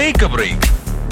Take a break.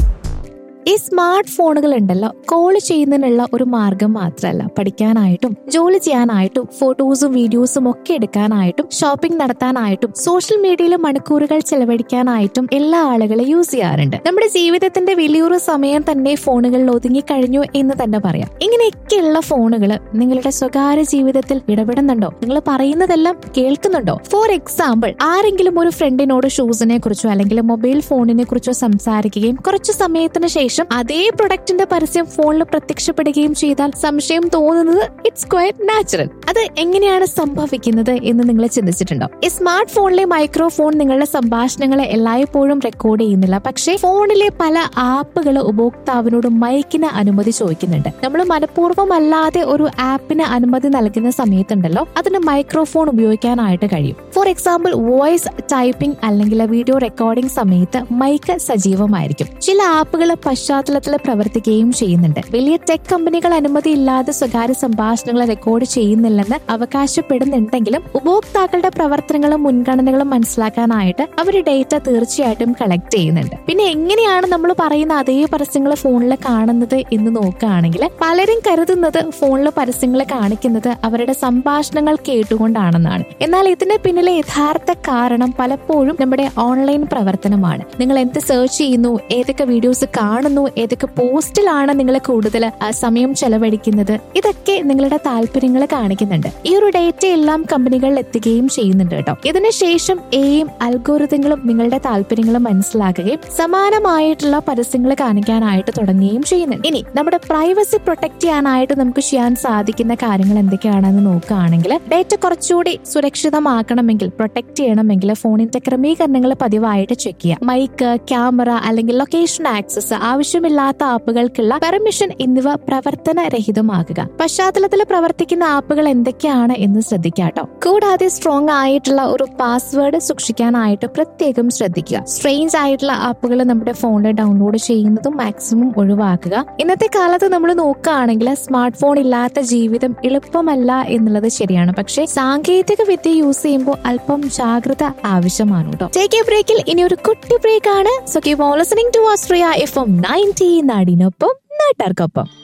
ഈ smart ഫോണുകൾ ഉണ്ടല്ലോ, കോൾ ചെയ്യുന്നതിനുള്ള ഒരു മാർഗം മാത്രമല്ല, പഠിക്കാനായിട്ടും ജോലി ചെയ്യാനായിട്ടും ഫോട്ടോസും വീഡിയോസും ഒക്കെ എടുക്കാനായിട്ടും ഷോപ്പിംഗ് നടത്താനായിട്ടും സോഷ്യൽ മീഡിയയിൽ മണിക്കൂറുകൾ ചെലവഴിക്കാനായിട്ടും എല്ലാ ആളുകളും യൂസ് ചെയ്യാറുണ്ട്. നമ്മുടെ ജീവിതത്തിന്റെ വലിയൊരു സമയം തന്നെ ഫോണുകളിൽ ഒതുങ്ങിക്കഴിഞ്ഞു എന്ന് തന്നെ പറയാം. ഇങ്ങനെയൊക്കെയുള്ള ഫോണുകൾ നിങ്ങളുടെ സ്വകാര്യ ജീവിതത്തിൽ ഇടപെടുന്നുണ്ടോ? നിങ്ങൾ പറയുന്നതെല്ലാം കേൾക്കുന്നുണ്ടോ? ഫോർ എക്സാമ്പിൾ, ആരെങ്കിലും ഒരു ഫ്രണ്ടിനോട് ഷൂസിനെ കുറിച്ചോ അല്ലെങ്കിൽ മൊബൈൽ ഫോണിനെ കുറിച്ചോ സംസാരിക്കുകയും കുറച്ചു സമയത്തിന് ശേഷം അതേ പ്രൊഡക്റ്റിന്റെ പരസ്യം ഫോണിൽ പ്രത്യക്ഷപ്പെടുകയും ചെയ്താൽ സംശയം തോന്നുന്നത് ഇറ്റ്സ് ക്വൈറ്റ് നാച്ചുറൽ. അത് എങ്ങനെയാണ് സംഭവിക്കുന്നത് എന്ന് നിങ്ങൾ ചിന്തിച്ചിട്ടുണ്ടോ? ഈ സ്മാർട്ട് ഫോണിലെ മൈക്രോഫോൺ നിങ്ങളുടെ സംഭാഷണങ്ങളെ എല്ലായ്പ്പോഴും റെക്കോർഡ് ചെയ്യുന്നില്ല. പക്ഷേ ഫോണിലെ പല ആപ്പുകൾ ഉപഭോക്താവിനോട് മൈക്കിന് അനുമതി ചോദിക്കുന്നുണ്ട്. നമ്മൾ മനഃപൂർവ്വം അല്ലാതെ ഒരു ആപ്പിന് അനുമതി നൽകുന്ന സമയത്തുണ്ടല്ലോ, അതിന് മൈക്രോഫോൺ ഉപയോഗിക്കാനായിട്ട് കഴിയും. ഫോർ എക്സാമ്പിൾ, വോയിസ് ടൈപ്പിംഗ് അല്ലെങ്കിൽ വീഡിയോ റെക്കോർഡിംഗ് സമയത്ത് മൈക്ക് സജീവമായിരിക്കും. ചില ആപ്പുകൾ പശ്ചാത്തലത്തിൽ പ്രവർത്തിക്കുകയും ചെയ്യുന്നുണ്ട്. വലിയ ടെക് കമ്പനികൾ അനുമതിയില്ലാതെ സ്വകാര്യ സംഭാഷണങ്ങൾ റെക്കോർഡ് ചെയ്യുന്നില്ലെന്ന് അവകാശപ്പെടുന്നുണ്ടെങ്കിലും ഉപഭോക്താക്കളുടെ പ്രവർത്തനങ്ങളും മുൻഗണനകളും മനസ്സിലാക്കാനായിട്ട് അവർ ഡേറ്റ തീർച്ചയായിട്ടും കളക്ട് ചെയ്യുന്നുണ്ട്. പിന്നെ എങ്ങനെയാണ് നമ്മൾ പറയുന്ന അതേ പരസ്യങ്ങൾ ഫോണിൽ കാണുന്നത് എന്ന് നോക്കുകയാണെങ്കിൽ പലരും കരുതുന്നത് ഫോണിൽ പരസ്യങ്ങൾ കാണിക്കുന്നത് അവരുടെ സംഭാഷണങ്ങൾ കേട്ടുകൊണ്ടാണെന്നാണ്. എന്നാൽ ഇതിന് പിന്നിലെ യഥാർത്ഥ കാരണം പലപ്പോഴും നമ്മുടെ ഓൺലൈൻ പ്രവർത്തനമാണ്. നിങ്ങൾ എന്ത് സെർച്ച് ചെയ്യുന്നു, ഏതൊക്കെ വീഡിയോസ് കാണുന്നു, ഏതൊക്കെ പോസ്റ്റിലാണ് നിങ്ങൾ കൂടുതൽ സമയം ചെലവഴിക്കുന്നത്, ഇതൊക്കെ നിങ്ങളുടെ താല്പര്യങ്ങൾ കാണിക്കുന്നുണ്ട്. ഈ ഒരു ഡേറ്റ എല്ലാം കമ്പനികളിൽ എത്തുകയും ചെയ്യുന്നുണ്ട് കേട്ടോ. ഇതിനുശേഷം എയും അൽഗോരിതങ്ങളും നിങ്ങളുടെ താല്പര്യങ്ങൾ മനസ്സിലാക്കുകയും സമാനമായിട്ടുള്ള പരസ്യങ്ങൾ കാണിക്കാനായിട്ട് തുടങ്ങുകയും ചെയ്യുന്നുണ്ട്. ഇനി നമ്മുടെ പ്രൈവസി പ്രൊട്ടക്ട് ചെയ്യാനായിട്ട് നമുക്ക് ചെയ്യാൻ സാധിക്കുന്ന കാര്യങ്ങൾ എന്തൊക്കെയാണെന്ന് നോക്കുകയാണെങ്കിൽ, ഡേറ്റ കുറച്ചുകൂടി സുരക്ഷിതമാക്കണമെങ്കിൽ, പ്രൊട്ടക്ട് ചെയ്യണമെങ്കിൽ ഫോണിന്റെ ക്രമീകരണങ്ങൾ പതിവായിട്ട് ചെക്ക് ചെയ്യുക. മൈക്ക്, ക്യാമറ അല്ലെങ്കിൽ ലൊക്കേഷൻ ആക്സസ്, ആവശ്യമില്ലാത്ത ആപ്പുകൾക്കുള്ള പെർമിഷൻ എന്നിവ പ്രവർത്തനരഹിതമാക്കുക. പശ്ചാത്തലത്തിൽ പ്രവർത്തിക്കുന്ന ആപ്പുകൾ എന്തൊക്കെയാണ് എന്ന് ശ്രദ്ധിക്കാട്ടോ. കൂടാതെ സ്ട്രോങ് ആയിട്ടുള്ള ഒരു പാസ്വേഡ് സൂക്ഷിക്കാനായിട്ട് പ്രത്യേകം ശ്രദ്ധിക്കുക. സ്ട്രേഞ്ച് ആയിട്ടുള്ള ആപ്പുകൾ നമ്മുടെ ഫോണിൽ ഡൗൺലോഡ് ചെയ്യുന്നതും മാക്സിമം ഒഴിവാക്കുക. ഇന്നത്തെ കാലത്ത് നമ്മൾ നോക്കുകയാണെങ്കിൽ സ്മാർട്ട് ഫോൺ ഇല്ലാത്ത ജീവിതം എളുപ്പമല്ല എന്നുള്ളത് ശരിയാണ്. പക്ഷേ സാങ്കേതിക വിദ്യ യൂസ് ചെയ്യുമ്പോൾ അല്പം ജാഗ്രത ആവശ്യമാണ് കേട്ടോ. ടേക്ക് എ ബ്രേക്കിൽ ഇനി ഒരു കുട്ടി ബ്രേക്ക് ആണ്. So keep on listening to Austria FM 90 നാടിനൊപ്പം നാട്ടാർക്കൊപ്പം.